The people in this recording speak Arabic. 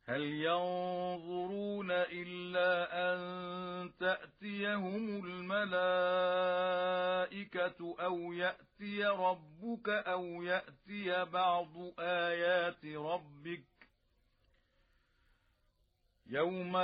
هل ينظرون إلا أن تأتيهم الملائكة أو يأتي ربك أو يأتي بعض آيات ربك يوم